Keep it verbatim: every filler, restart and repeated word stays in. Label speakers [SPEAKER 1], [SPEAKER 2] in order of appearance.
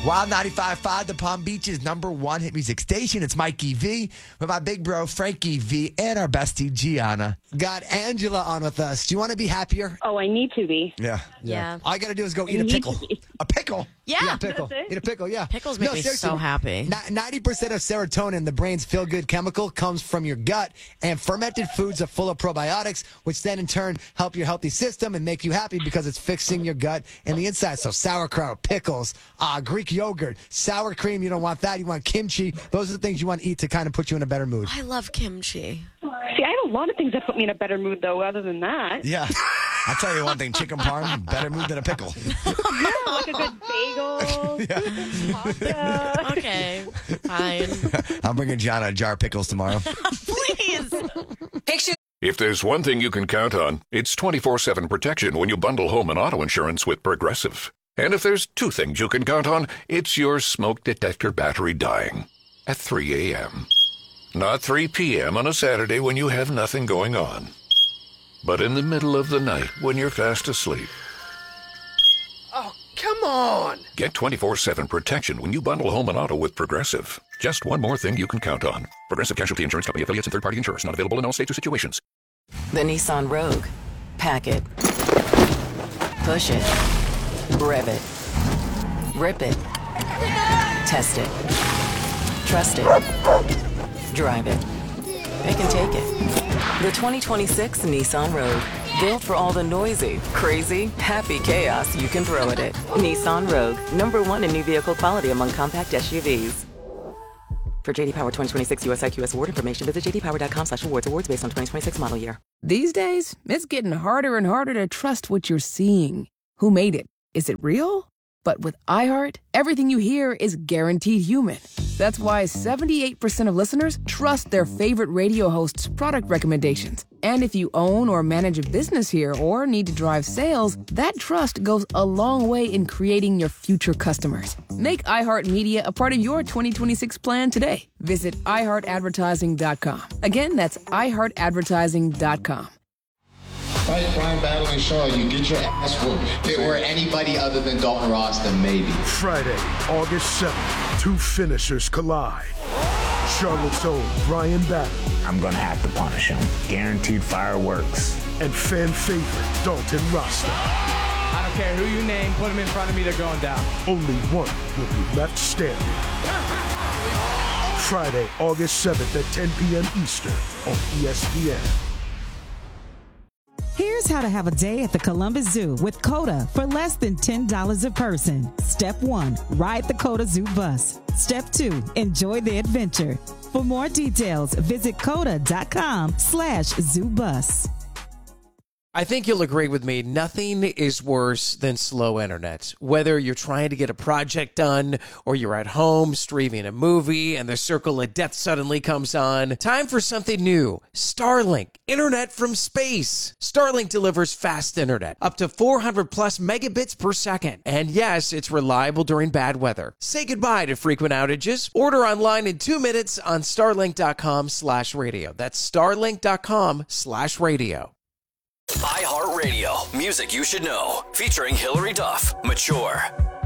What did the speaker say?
[SPEAKER 1] Wild ninety-five point five, the Palm Beach's number one hit music station. It's Mikey V with my big bro Frankie V and our bestie Gianna.
[SPEAKER 2] Got Angela on with us. Do you want to be happier?
[SPEAKER 3] Oh, I need to be.
[SPEAKER 1] Yeah.
[SPEAKER 4] Yeah.
[SPEAKER 2] All you got to do is go
[SPEAKER 3] I
[SPEAKER 2] eat a
[SPEAKER 3] need
[SPEAKER 2] pickle.
[SPEAKER 3] to be.
[SPEAKER 1] A pickle.
[SPEAKER 4] Yeah.
[SPEAKER 2] Yeah, pickle.
[SPEAKER 3] That's it?
[SPEAKER 2] Eat a pickle, yeah.
[SPEAKER 4] Pickles make
[SPEAKER 2] No,
[SPEAKER 4] me
[SPEAKER 2] seriously,
[SPEAKER 4] so happy.
[SPEAKER 2] Ni- ninety percent of serotonin, the brain's feel-good chemical, comes from your gut, and fermented foods are full of probiotics, which then in turn help your healthy system and make you happy because it's fixing your gut and the inside. So sauerkraut, pickles, uh, Greek yogurt, sour cream, you don't want that. You want kimchi. Those are the things you want to eat to kind of put you in a better mood.
[SPEAKER 4] I love kimchi.
[SPEAKER 3] See, I have a lot of things that put me in a better mood, though, other than that.
[SPEAKER 1] Yeah. I'll tell you one thing, chicken parm, better mood than a pickle.
[SPEAKER 3] Yeah, like a good bagel, pasta.
[SPEAKER 4] Okay, fine.
[SPEAKER 1] I'm bringing Gianna a jar of pickles tomorrow.
[SPEAKER 4] Please.
[SPEAKER 5] If there's one thing you can count on, it's twenty-four seven protection when you bundle home and auto insurance with Progressive. And if there's two things you can count on, it's your smoke detector battery dying at three a.m. Not three p.m. on a Saturday when you have nothing going on, but in the middle of the night when you're fast asleep.
[SPEAKER 6] Oh, come on!
[SPEAKER 5] Get twenty-four seven protection when you bundle home and auto with Progressive. Just one more thing you can count on. Progressive Casualty Insurance Company, affiliates, and third-party insurers. Not available in all states or situations.
[SPEAKER 7] The Nissan Rogue. Pack it. Push it. Rev it. Rip it. Test it. Trust it. Drive it. It can take it. The twenty twenty-six Nissan Rogue. Built for all the noisy, crazy, happy chaos you can throw at it. Nissan Rogue. Number one in new vehicle quality among compact S U Vs. For J D Power twenty twenty-six U S I Q S award information, visit j d power dot com slash awards. Awards based on twenty twenty-six model year.
[SPEAKER 8] These days, it's getting harder and harder to trust what you're seeing. Who made it? Is it real? But with iHeart, everything you hear is guaranteed human. That's why seventy-eight percent of listeners trust their favorite radio hosts' product recommendations. And if you own or manage a business here or need to drive sales, that trust goes a long way in creating your future customers. Make iHeartMedia a part of your twenty twenty-six plan today. Visit i heart advertising dot com. Again, that's i heart advertising dot com.
[SPEAKER 9] Fight Brian Battling Shaw, you get your ass whooped. If it were anybody other than Dalton Ross, then maybe.
[SPEAKER 10] Friday, August seventh, two finishers collide. Charlotte's own Brian Battling.
[SPEAKER 11] I'm gonna have to punish him. Guaranteed fireworks.
[SPEAKER 10] And fan favorite Dalton Rasta.
[SPEAKER 12] I don't care who you name, put him in front of me, they're going down.
[SPEAKER 10] Only one will be left standing. Friday, August seventh at ten p.m. Eastern on E S P N.
[SPEAKER 13] Here's how to have a day at the Columbus Zoo with COTA for less than ten dollars a person. Step one, ride the COTA Zoo bus. Step two, enjoy the adventure. For more details, visit coda.com slash zoo bus.
[SPEAKER 6] I think you'll agree with me, nothing is worse than slow internet. Whether you're trying to get a project done or you're at home streaming a movie and the circle of death suddenly comes on, time for something new. Starlink, internet from space. Starlink delivers fast internet, up to four hundred plus megabits per second. And yes, it's reliable during bad weather. Say goodbye to frequent outages. Order online in two minutes on starlink.com slash radio. That's starlink.com slash radio.
[SPEAKER 14] iHeartRadio, music you should know, featuring Hillary Duff, Mature.